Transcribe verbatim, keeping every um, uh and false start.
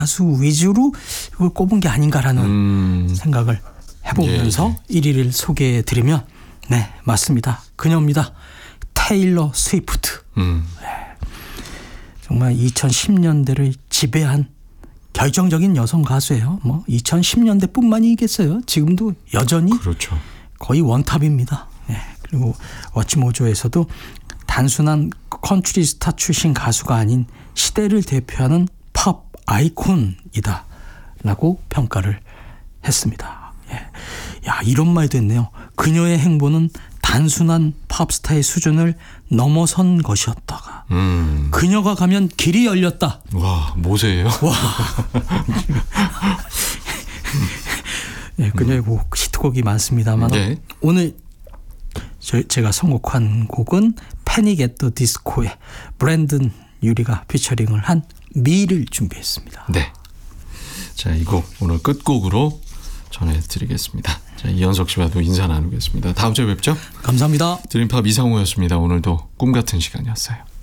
가수 위주로 이걸 꼽은 게 아닌가라는 음. 생각을 해보면서 예, 예. 일 위를 소개해드리면 네 맞습니다. 그녀입니다. 테일러 스위프트. 음. 정말 이천십 년대를 지배한 결정적인 여성 가수예요. 뭐 이천십 년대뿐만이겠어요. 지금도 여전히 그렇죠. 거의 원탑입니다. 네. 그리고 워치모조에서도 단순한 컨트리 스타 출신 가수가 아닌 시대를 대표하는 팝 아이콘이다 라고 평가를 했습니다. 예. 야 이런 말도 했네요. 그녀의 행보는 단순한 팝스타의 수준을 넘어선 것이었다가 음. 그녀가 가면 길이 열렸다. 와 모세예요? 와. 네, 그녀의 곡 히트곡이 많습니다만 네. 오늘 저, 제가 선곡한 곡은 패닉 앳 더 디스코의 브랜든 유리가 피처링을 한 미를 준비했습니다. 네. 자, 이 곡 오늘 끝곡으로 전해드리겠습니다. 자, 이현석 씨와도 인사 나누겠습니다. 다음 주에 뵙죠. 감사합니다. 드림팝 이상호였습니다. 오늘도 꿈 같은 시간이었어요.